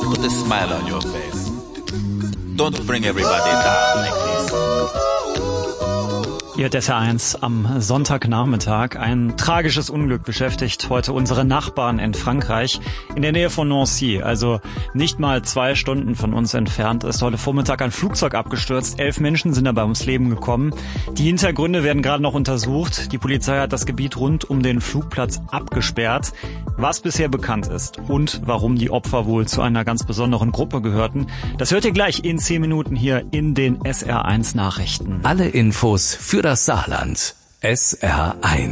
Put a smile on your face. Don't bring everybody down like this. Hier SR1 am Sonntagnachmittag. Ein tragisches Unglück beschäftigt heute unsere Nachbarn in Frankreich, in der Nähe von Nancy, also nicht mal 2 Stunden von uns entfernt, ist heute Vormittag ein Flugzeug abgestürzt. 11 Menschen sind dabei ums Leben gekommen. Die Hintergründe werden gerade noch untersucht. Die Polizei hat das Gebiet rund um den Flugplatz abgesperrt. Was bisher bekannt ist und warum die Opfer wohl zu einer ganz besonderen Gruppe gehörten, das hört ihr gleich in 10 Minuten hier in den SR1 Nachrichten. Alle Infos für das Saarland. SR1.